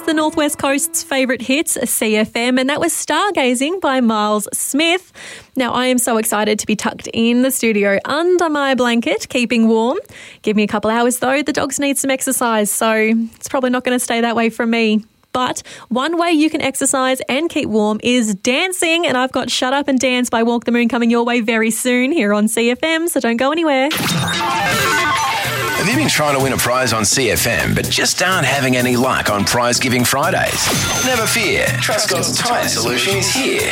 the Northwest Coast's favourite hit, CFM, and that was Stargazing by Miles Smith. Now, I am so excited to be tucked in the studio under my blanket, keeping warm. Give me a couple hours, though. The dogs need some exercise, so it's probably not going to stay that way from me. But one way you can exercise and keep warm is dancing, and I've got Shut Up and Dance by Walk the Moon coming your way very soon here on CFM, so don't go anywhere. Have you been trying to win a prize on CFM but just aren't having any luck on Prize Giving Fridays? Never fear, Truscott's Tyre Solution is here.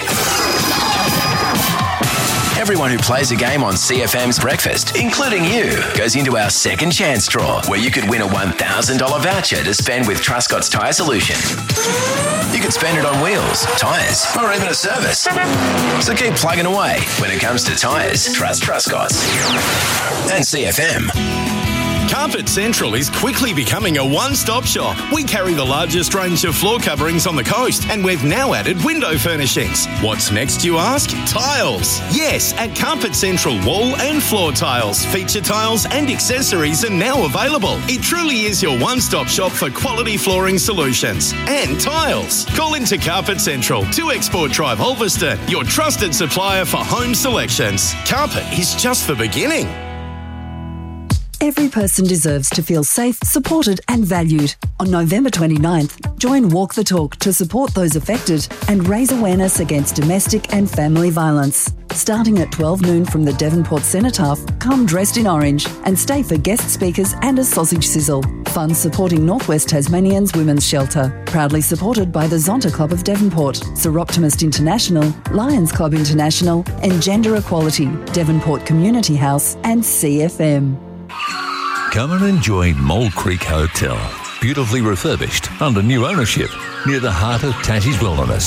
Everyone who plays a game on CFM's Breakfast, including you, goes into our second chance draw where you could win a $1,000 voucher to spend with Truscott's Tyre Solution. You could spend it on wheels, tyres, or even a service. So keep plugging away. When it comes to tyres, trust Truscott's. And CFM. Carpet Central is quickly becoming a one-stop shop. We carry the largest range of floor coverings on the coast, and we've now added window furnishings. What's next, you ask? Tiles. Yes, at Carpet Central, wall and floor tiles, feature tiles and accessories are now available. It truly is your one-stop shop for quality flooring solutions and tiles. Call into Carpet Central, 2 Export Drive, Ulverston, your trusted supplier for home selections. Carpet is just the beginning. Every person deserves to feel safe, supported and valued. On November 29th, join Walk the Talk to support those affected and raise awareness against domestic and family violence. Starting at 12 noon from the Devonport Cenotaph, come dressed in orange and stay for guest speakers and a sausage sizzle. Funds supporting Northwest Tasmanians Women's Shelter. Proudly supported by the Zonta Club of Devonport, Seroptimist International, Lions Club International and Gender Equality, Devonport Community House and CFM. Come and enjoy Mole Creek Hotel. Beautifully refurbished under new ownership near the heart of Tassie's Wilderness.